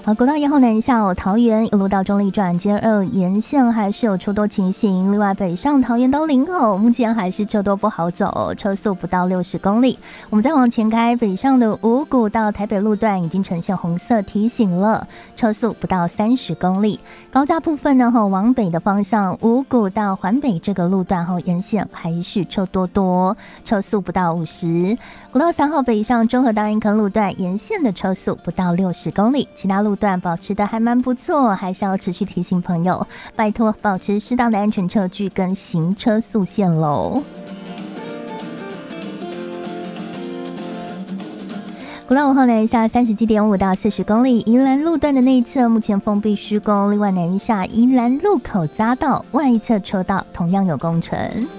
好，国道1号南下桃园一路到中立转接2沿线还是有车多情形，另外北上桃园到林口目前还是车多不好走，车速不到60公里。我们再往前开，北上的五股到台北路段已经呈现红色提醒了，车速不到30公里。高架部分呢，往北的方向五股到环北这个路段后沿线还是车多，车速不到50。国道3号北上中和大营坑路段沿线的车速不到60公里，其他路段保持的还蛮不错，还是要持续提醒朋友，拜托保持适当的安全车距跟行车速限喽。国道5号南下37.5到40公里，宜兰路段的内侧目前封闭施工，另外南下宜兰路口匝道外侧车道同样有工程。